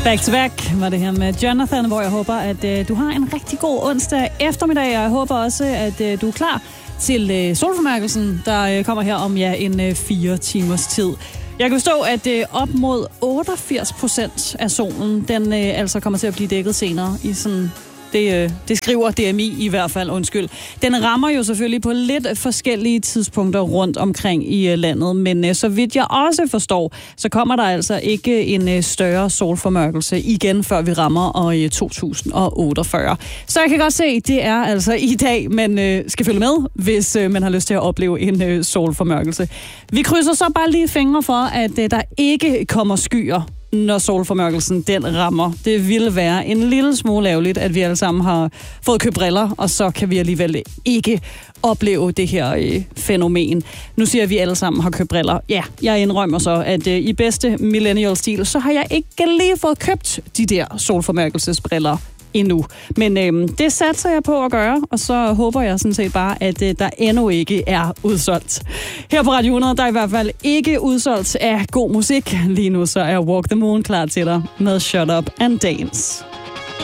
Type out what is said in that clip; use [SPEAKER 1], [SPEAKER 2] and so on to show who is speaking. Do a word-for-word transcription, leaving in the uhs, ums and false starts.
[SPEAKER 1] Back to back var det her med Jonathan, hvor jeg håber, at øh, du har en rigtig god onsdag eftermiddag, og jeg håber også, at øh, du er klar til øh, solformørkelsen, der øh, kommer her om ja, en øh, fire timers tid. Jeg kan forstå, at øh, op mod otteogfirs procent af solen, den øh, altså kommer til at blive dækket senere i sådan... Det, det skriver D M I i hvert fald, undskyld. Den rammer jo selvfølgelig på lidt forskellige tidspunkter rundt omkring i landet, men så vidt jeg også forstår, så kommer der altså ikke en større solformørkelse igen, før vi rammer år to tusind otteogfyrre. Så jeg kan godt se, at det er altså i dag, men øh, skal følge med, hvis øh, man har lyst til at opleve en øh, solformørkelse. Vi krydser så bare lige fingre for, at øh, der ikke kommer skyer, når solformørkelsen den rammer. Det ville være en lille smule ærgerligt, at vi alle sammen har fået købt briller, og så kan vi alligevel ikke opleve det her øh, fænomen. Nu siger vi alle sammen har købt briller. Ja, jeg indrømmer så, at øh, i bedste millennial-stil, så har jeg ikke lige fået købt de der solformørkelsesbriller endnu. Men øh, det satser jeg på at gøre, og så håber jeg sådan set bare, at øh, der endnu ikke er udsolgt. Her på Radio hundrede, der er i hvert fald ikke udsolgt af god musik. Lige nu så er Walk the Moon klar til dig med Shut Up and Dance.